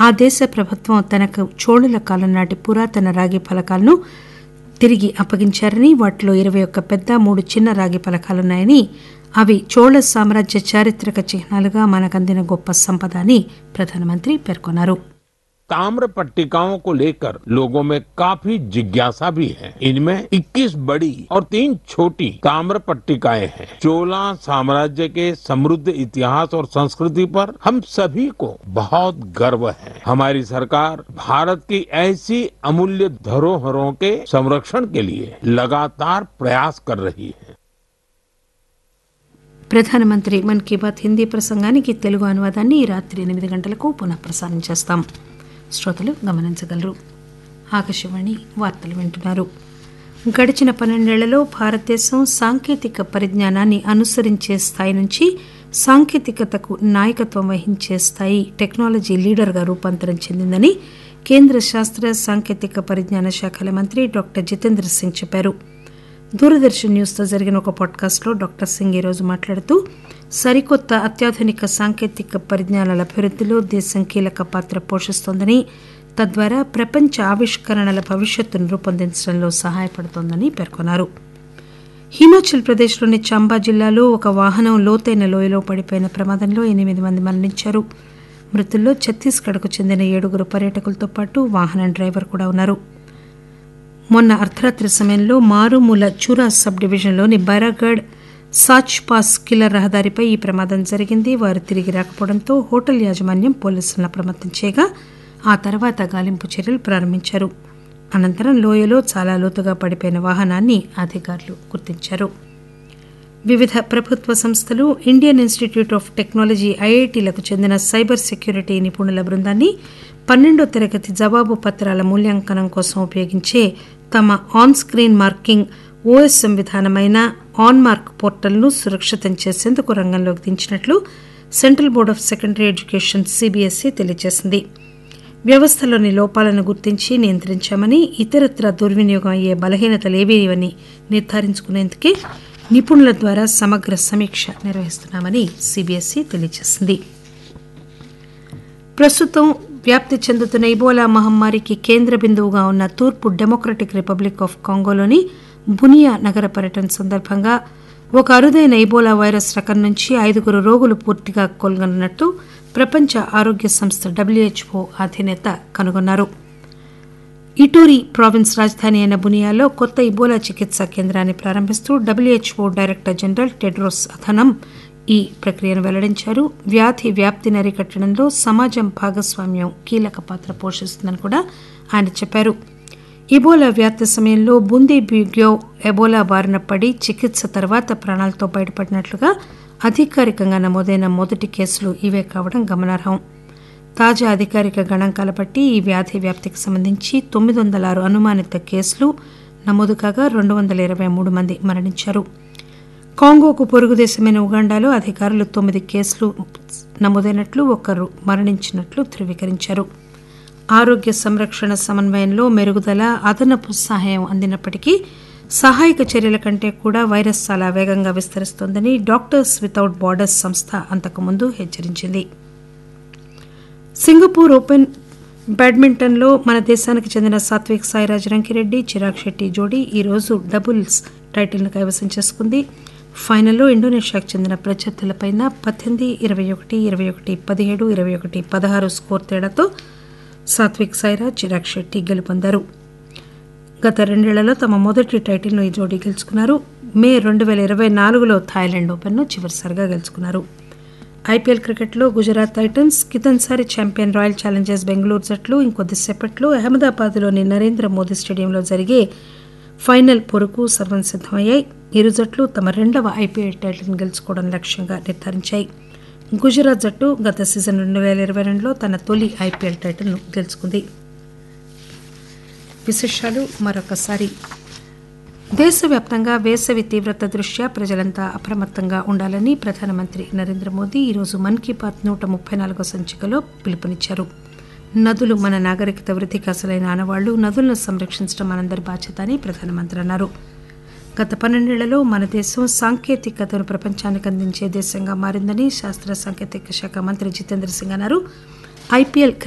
ఆ దేశ ప్రభుత్వం తనకు చోళుల కాలం నాటి పురాతన రాగి ఫలకాలను తిరిగి అప్పగించారని, వాటిలో 21 పెద్ద 3 చిన్న రాగి ఫలకాలున్నాయని, అవి చోళ సామ్రాజ్య చారిత్రక చిహ్నాలుగా మనకందిన గొప్ప సంపద అని ప్రధానమంత్రి పేర్కొన్నారు. ताम्र पट्टिकाओं को लेकर लोगों में काफी जिज्ञासा भी है। इनमें 21 बड़ी और 3 छोटी ताम्र पट्टिकाएं हैं। चोला साम्राज्य के समृद्ध इतिहास और संस्कृति पर हम सभी को बहुत गर्व है। हमारी सरकार भारत की ऐसी अमूल्य धरोहरों के संरक्षण के लिए लगातार प्रयास कर रही है. ప్రధానమంత్రి మన్ కీ బాత్ హిందీ ప్రసంగానికి తెలుగు అనువాదాన్ని ఈ రాత్రి 8 గంటలకు పునః ప్రసారం చేస్తాం. శ్రోతలు గమనించగలరు. ఆకాశవాణి వార్తలు వింటున్నారు. గడిచిన 12 ఏళ్లలో భారతదేశం సాంకేతిక పరిజ్ఞానాన్ని అనుసరించే స్థాయి నుంచి సాంకేతికతకు నాయకత్వం వహించే స్థాయి టెక్నాలజీ లీడర్గా రూపాంతరం చెందిందని కేంద్ర శాస్త్ర సాంకేతిక పరిజ్ఞాన శాఖల మంత్రి డాక్టర్ జితేంద్ర సింగ్ చెప్పారు. దూరదర్శన్ న్యూస్తో జరిగిన ఒక పాడ్కాస్ట్లో డాక్టర్ సింగ్ ఈరోజు మాట్లాడుతూ సరికొత్త అత్యాధునిక సాంకేతిక పరిజ్ఞానాల అభివృద్ధిలో దేశం కీలక పాత్ర పోషిస్తోందని, తద్వారా ప్రపంచ ఆవిష్కరణల భవిష్యత్తును రూపొందించడంలో సహాయపడుతోందని పేర్కొన్నారు. హిమాచల్ ప్రదేశ్లోని చంబా జిల్లాలో ఒక వాహనం లోతైన లోయలో పడిపోయిన ప్రమాదంలో 8 మంది మరణించారు. మృతుల్లో ఛత్తీస్గఢ్కు చెందిన 7 పర్యాటకులతో పాటు వాహనం డ్రైవర్ కూడా ఉన్నారు. మొన్న అర్ధరాత్రి సమయంలో మారుమూల చూరా సబ్ డివిజన్లోని బైరాగఢ్ సాచ్ పాస్ కిల్లర్ రహదారిపై ఈ ప్రమాదం జరిగింది. వారు తిరిగి రాకపోవడంతో హోటల్ యాజమాన్యం పోలీసులను అప్రమత్తం చేయగా ఆ తర్వాత గాలింపు చర్యలు ప్రారంభించారు. అనంతరం లోయలో చాలా లోతుగా పడిపోయిన వాహనాన్ని అధికారులు గుర్తించారు. వివిధ ప్రభుత్వ సంస్థలు, ఇండియన్ ఇన్స్టిట్యూట్ ఆఫ్ టెక్నాలజీ ఐఐటీలకు చెందిన సైబర్ సెక్యూరిటీ నిపుణుల బృందాన్ని 12వ తరగతి జవాబు పత్రాల మూల్యాంకనం కోసం ఉపయోగించే తమ ఆన్ స్క్రీన్ మార్కింగ్ ఓఎస్ఎం విధానమైన ఆన్మార్క్ పోర్టల్ను సురక్షితం చేసేందుకు రంగంలోకి దించినట్లు central board of secondary education CBSE తెలియజేసింది. వ్యవస్థలోని లోపాలను గుర్తించి నియంత్రించామని, ఇతరత్రా దుర్వినియోగం అయ్యే బలహీనతలేవని నిర్ధారించుకునేందుకే నిపుణుల ద్వారా సమగ్ర సమీక్ష నిర్వహిస్తున్నామని సిబిఎస్ఈ తెలియజేసింది. ప్రస్తుతం వ్యాప్తి చెందుతున్న ఇబోలా మహమ్మారికి కేంద్ర బిందువుగా ఉన్న తూర్పు డెమోక్రటిక్ రిపబ్లిక్ ఆఫ్ కాంగోలోని బునియా నగర పర్యటన సందర్భంగా ఒక అరుదైన ఇబోలా వైరస్ రకం నుంచి 5 రోగులు పూర్తిగా కోలుకున్నట్టు ప్రపంచ ఆరోగ్య సంస్థ WHO అధినేత కనుగొన్నారు. ఇటూరి ప్రావిన్స్ రాజధాని అయిన బునియాలో కొత్త ఇబోలా చికిత్సా కేంద్రాన్ని ప్రారంభిస్తూ WHO director general Tedros Adhanom ఈ ప్రక్రియను వెల్లడించారు. వ్యాధి వ్యాప్తిని అరికట్టడంలో సమాజం భాగస్వామ్యం కీలక పాత్ర పోషిస్తుందని కూడా ఆయన చెప్పారు. ఇబోలా వ్యాప్తి సమయంలో బుందీ బ్యూగ్యో ఎబోలా బారిన పడి చికిత్స తర్వాత ప్రాణాలతో బయటపడినట్లుగా అధికారికంగా నమోదైన మొదటి కేసులు ఇవే కావడం గమనార్హం. తాజా అధికారిక గణాంకాల బట్టి ఈ వ్యాధి వ్యాప్తికి సంబంధించి 906 అనుమానిత కేసులు నమోదు కాగా 223 మంది మరణించారు. కాంగోకు పొరుగు దేశమైన ఉగాండాలో అధికారులు 9 కేసులు నమోదైనట్లు, 1 మరణించినట్లు ధృవీకరించారు. ఆరోగ్య సంరక్షణ సమన్వయంలో మెరుగుదల, అదనపు సహాయం అందినప్పటికీ సహాయక చర్యల కంటే కూడా వైరస్ చాలా వేగంగా విస్తరిస్తోందని డాక్టర్స్ వితౌట్ బార్డర్స్ సంస్థ అంతకుముందు హెచ్చరించింది. సింగపూర్ ఓపెన్ బ్యాడ్మింటన్లో మన దేశానికి చెందిన సాత్విక్ సాయిరాజ్ రంకిరెడ్డి, చిరాగ్ శెట్టి జోడీ ఈరోజు డబుల్స్ టైటిల్ను కైవసం చేసుకుంది. ఫైనల్లో ఇండోనేషియాకు చెందిన ప్రత్యర్థులపై 18, 21, 21, 17, 21, 16 స్కోర్ తేడాతో సాత్విక్ సాయిరాజ్, చిరాగ్ శెట్టి గెలుపొందారు. గత 2 ఏళ్లలో తమ మొదటి టైటిల్ను ఈ జోడీ గెలుచుకున్నారు. మే 2024లో థాయిలాండ్ ఓపెన్ను చివరిసారిగా గెలుచుకున్నారు. ఐపీఎల్ క్రికెట్లో Gujarat Titans, కితన్సారి champion royal Challengers Bengaluru జట్లు ఇంకొద్దిసేపట్లో అహ్మదాబాద్లోని నరేంద్ర మోదీ స్టేడియంలో జరిగే ఫైనల్ పోరుకు సర్వం సిద్దమయ్యాయి. ఇరు జట్లు తమ 2వ ఐపీఎల్ టైటిల్ను గెలుచుకోవడం లక్ష్యంగా నిర్ధారించాయి. గుజరాత్ జట్టు గత సీజన్ 2022లో తన తొలి ఐపీఎల్ టైటిల్ను గెలుచుకుంది. విశేషాలు మరొకసారి. దేశవ్యాప్తంగా వేసవి తీవ్రత దృష్ట్యా ప్రజలంతా అప్రమత్తంగా ఉండాలని ప్రధానమంత్రి నరేంద్ర మోదీ ఈరోజు మన్ కీ బాత్ 134వ సంచికలో పిలుపునిచ్చారు. నదులు మన నాగరికత వృద్ధికి అసలైన ఆనవాళ్లు, నదులను సంరక్షించడం మనందరి బాధ్యత అని ప్రధానమంత్రి అన్నారు. గత 12 ఏళ్లలో మన దేశం సాంకేతికతను ప్రపంచానికి అందించే దేశంగా మారిందని శాస్త్ర సాంకేతిక శాఖ మంత్రి జితేంద్ర సింగ్ అన్నారు. ఐపీఎల్